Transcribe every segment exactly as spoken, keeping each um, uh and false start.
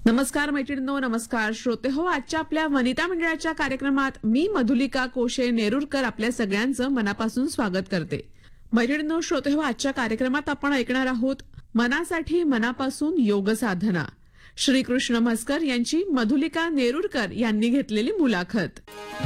नमस्कार मैत्रिणींनो, नमस्कार श्रोते हो. आजच्या आपल्या वनिता मंडळाच्या कार्यक्रमात मी मधुलिका कोशे नेरुरकर आपल्या सगळ्यांचं मनापासून स्वागत करते. मैत्रिणींनो, श्रोते हो, आजच्या कार्यक्रमात आपण ऐकणार आहोत मनासाठी मनापासून योग साधना. श्रीकृष्ण म्हस्कर यांची मधुलिका नेरुरकर यांनी घेतलेली मुलाखत.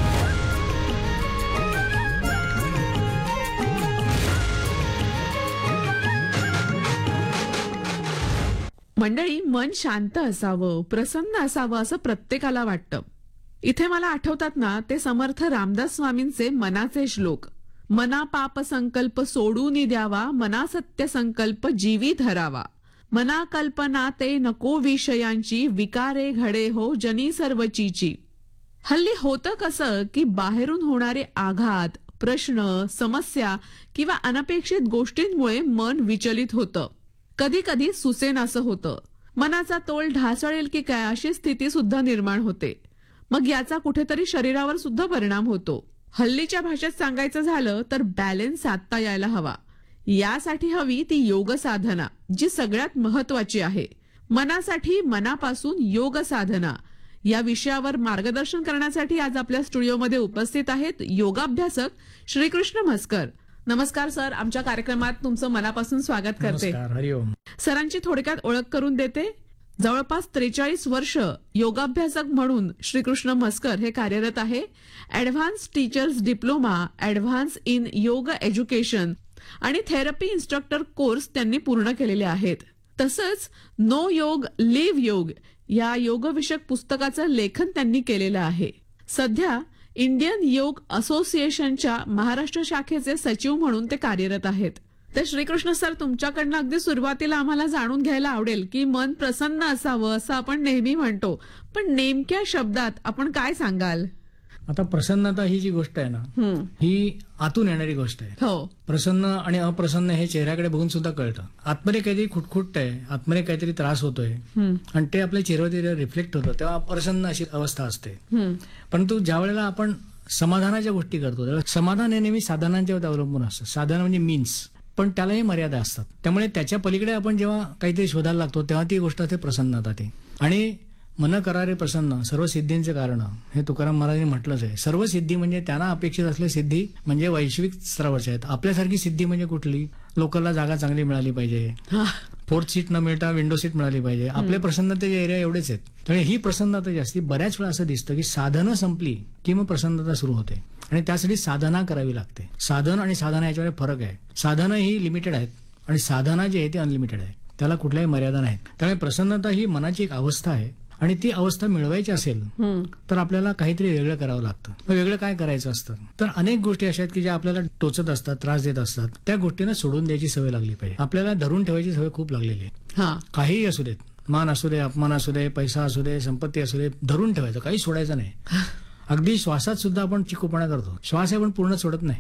मंडळी, मन शांत असावं, प्रसन्न असावं असं प्रत्येकाला वाटतं. इथे मला आठवतात ना ते समर्थ रामदास स्वामींचे मनाचे श्लोक. मना पाप संकल्प सोडून द्यावा, मना सत्य संकल्प जीवी धरावा. मना कल्पना ते नको विषयांची, विकारे घडे हो जनी सर्वचीची. हल्ली होतं कसं की बाहेरून होणारे आघात, प्रश्न, समस्या किंवा अनपेक्षित गोष्टींमुळे मन विचलित होतं. कधी कधी सुसेनासं होतं. मनाचा तोल ढासळेल की काय अशी स्थिती सुद्धा निर्माण होते. मग याचा कुठेतरी शरीरावर सुद्धा परिणाम होतो. हल्लीच्या भाषेत सांगायचं झालं तर बॅलन्स साधता यायला हवा. यासाठी हवी ती योग साधना, जी सगळ्यात महत्वाची आहे. मनासाठी मनापासून योग साधना या विषयावर मार्गदर्शन करण्यासाठी आज आपल्या स्टुडिओमध्ये उपस्थित आहेत योगाभ्यासक श्रीकृष्ण म्हस्कर. नमस्कार सर, आमच्या कार्यक्रमात तुमचं मनापासून स्वागत करते. हरिओम. सरांची थोडक्यात ओळख करून देते. जवळपास त्रेचाळीस वर्ष योगाभ्यासक म्हणून श्रीकृष्ण म्हस्कर हे कार्यरत आहे. Advance teachers diploma, advance in योग एज्युकेशन आणि थेरपी इन्स्ट्रक्टर कोर्स त्यांनी पूर्ण केलेले आहेत. तसंच नो योग लिव्ह योग या योगविषयक पुस्तकाचं लेखन त्यांनी केलेलं आहे. सध्या इंडियन योग असोसिएशनच्या महाराष्ट्र शाखेचे सचिव म्हणून ते कार्यरत आहेत. तर श्रीकृष्ण सर, तुमच्याकडनं अगदी सुरुवातीला आम्हाला जाणून घ्यायला आवडेल की मन प्रसन्न असावं असं आपण नेहमी म्हणतो, पण नेमक्या शब्दात आपण काय सांगाल? आता प्रसन्नता ही जी गोष्ट आहे ना, ही आतून येणारी गोष्ट आहे. हो, प्रसन्न आणि अप्रसन्न हे चेहऱ्याकडे बघून सुद्धा कळतं. आतमध्ये काहीतरी खुटखुट आहे, आतमध्ये काहीतरी त्रास होतोय आणि ते आपल्या चेहऱ्यावर रिफ्लेक्ट होतं, तेव्हा अप्रसन्न अशी अवस्था असते. परंतु ज्या वेळेला आपण समाधानाच्या गोष्टी करतो त्यावेळेला समाधान हे नेहमी साधनांच्यावर अवलंबून असतं. साधन म्हणजे मीन्स, पण त्यालाही मर्यादा असतात. त्यामुळे त्याच्या पलीकडे आपण जेव्हा काहीतरी शोधायला लागतो तेव्हा ती गोष्ट असते प्रसन्नता. ती आणि मन करारे प्रसन्न सर्व सिद्धींचे कारण हे तुकाराम महाराजांनी म्हटलंच आहे. सर्व सिद्धी म्हणजे त्यांना अपेक्षित असलेली सिद्धी म्हणजे वैश्विक स्तरावरच्या आहेत. आपल्यासारखी सिद्धी म्हणजे कुठली? लोकलला जागा चांगली मिळाली पाहिजे, फोर्थ सीट न मिळता विंडो सीट मिळाली पाहिजे. आपले प्रसन्नतेचे एरिया एवढेच आहेत. त्यामुळे ही प्रसन्नता जास्ती. बऱ्याच वेळा असं दिसतं की साधनं संपली की मग प्रसन्नता सुरू होते आणि त्यासाठी साधना करावी लागते. साधन आणि साधना याच्यामध्ये फरक आहे. साधनं ही लिमिटेड आहेत आणि साधना जी आहे ती अनलिमिटेड आहे. त्याला कुठल्याही मर्यादा नाहीत. त्यामुळे प्रसन्नता ही मनाची एक अवस्था आहे आणि ती अवस्था मिळवायची असेल तर आपल्याला काहीतरी वेगळं करावं लागतं. वेगळं काय करायचं असतं? तर अनेक गोष्टी अशा आहेत की ज्या आपल्याला टोचत असतात, त्रास देत असतात. त्या गोष्टींना सोडून द्यायची सवय लागली पाहिजे. आपल्याला धरून ठेवायची सवय खूप लागलेली आहे. काहीही असू देत, मान असू दे, अपमान असू दे, पैसा असू दे, संपत्ती असू दे, धरून ठेवायचं, काही सोडायचं नाही. अगदी श्वासात सुद्धा आपण चिकूपणा करतो. श्वास आपण पूर्ण सोडत नाही.